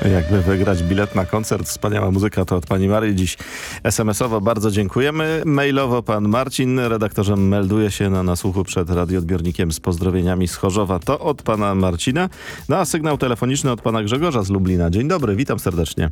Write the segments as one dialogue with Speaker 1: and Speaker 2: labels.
Speaker 1: Jakby wygrać bilet na koncert, wspaniała muzyka to od pani Marii. Dziś SMS-owo bardzo dziękujemy. Mailowo pan Marcin, redaktorem, melduje się na nasłuchu przed radioodbiornikiem z pozdrowieniami z Chorzowa. To od pana Marcina. No a sygnał telefoniczny od pana Grzegorza z Lublina. Dzień dobry, witam serdecznie.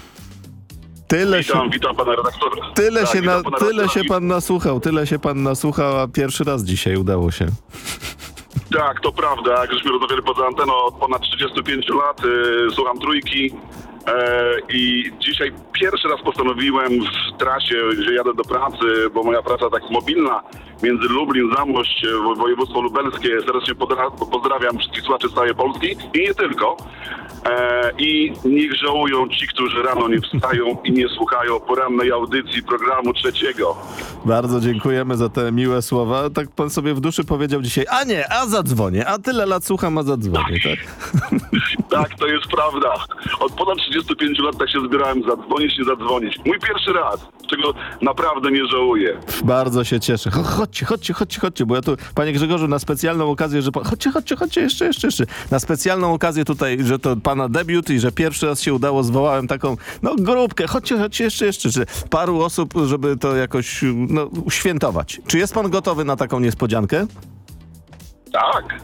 Speaker 2: Witam pana redaktora.
Speaker 1: Tyle się pan nasłuchał, a pierwszy raz dzisiaj udało się.
Speaker 2: Tak, to prawda. Jak żeśmy rozmawiali poza anteną, od ponad 35 lat słucham Trójki i dzisiaj pierwszy raz postanowiłem w trasie, gdzie jadę do pracy, bo moja praca tak mobilna, między Lublin, Zamość, województwo lubelskie. Serdecznie pozdrawiam wszystkich słuchaczy z całej Polski i nie tylko. I niech żałują ci, którzy rano nie wstają i nie słuchają porannej audycji programu trzeciego.
Speaker 1: Bardzo dziękujemy za te miłe słowa. Tak pan sobie w duszy powiedział dzisiaj, a zadzwonię, a tyle lat słucham, a zadzwonię, tak?
Speaker 2: Tak, to jest prawda. Od ponad 35 lat tak się zbierałem, zadzwonić, nie zadzwonić. Mój pierwszy raz, czego naprawdę nie żałuję.
Speaker 1: Bardzo się cieszę. Chodźcie, bo ja tu, panie Grzegorzu, na specjalną okazję, że chodźcie, jeszcze. Na specjalną okazję tutaj, że to pana debiut i że pierwszy raz się udało, zwołałem taką, grupkę, chodźcie jeszcze, że paru osób, żeby to jakoś, świętować. Czy jest pan gotowy na taką niespodziankę?
Speaker 2: Tak.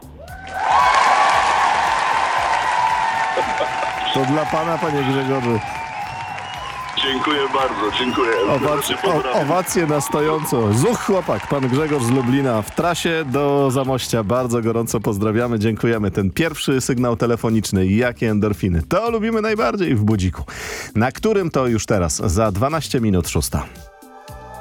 Speaker 1: To dla pana, panie Grzegorzu.
Speaker 2: Dziękuję bardzo, dziękuję.
Speaker 1: Owacje na stojąco. Zuch chłopak, pan Grzegorz z Lublina w trasie do Zamościa. Bardzo gorąco pozdrawiamy, dziękujemy. Ten pierwszy sygnał telefoniczny, jakie endorfiny. To lubimy najbardziej w budziku. Na którym to już teraz, za 12 minut 6.